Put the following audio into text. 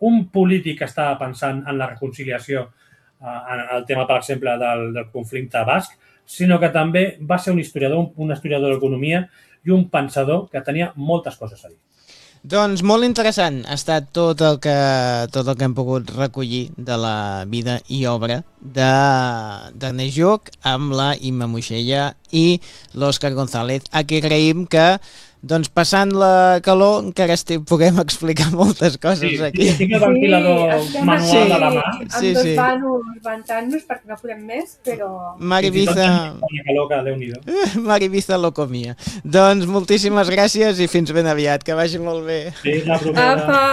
un polític que estava pensant en la reconciliació, en el tema, per exemple, del conflicte basc, sinó que també va ser un historiador d'economia i un pensador que tenia moltes coses a dir. Doncs molt interessant ha estat tot el que hem pogut recollir de la vida i obra d'Ernest Lluch amb la Imma Moixella i l'Òscar González, a qui agraïm que doncs passant la calor encara puguem explicar moltes coses aquí. Sí, tinc el ventilador manual de la mà. Amb dos vanos ventant-nos perquè no podem més, però... Mari Biza lo comia. Doncs moltíssimes gràcies i fins ben aviat, que vagi molt bé. Sí, la propera.